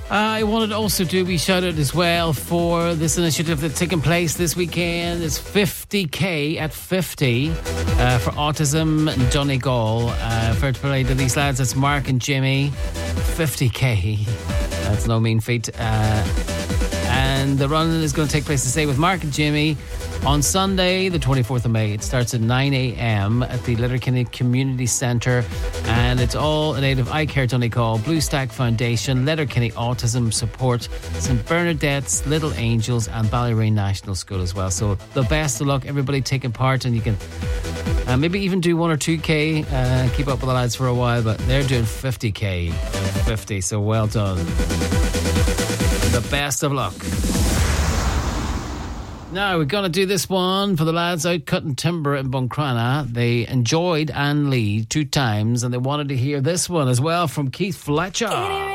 I wanted to also do a wee shout out as well for this initiative that's taking place this weekend. It's 50k at 50 for autism in Donegal. Fair play to these lads. That's Mark and Jimmy. 50k. That's no mean feat. And the run is going to take place today with Mark and Jimmy on Sunday, the 24th of May. It starts at 9 a.m. at the Letterkenny Community Centre, and it's all in aid of iCare Donegal, Blue Stack Foundation, Letterkenny Autism Support, St Bernadette's, Little Angels, and Ballyrane National School as well. So the best of luck, everybody taking part, and you can maybe even do 1 or 2k, keep up with the lads for a while, but they're doing 50k, 50, so well done. The best of luck. Now, we're going to do this one for the lads out cutting timber in Buncrana. They enjoyed Anne Lee 2 times, and they wanted to hear this one as well from Keith Fletcher.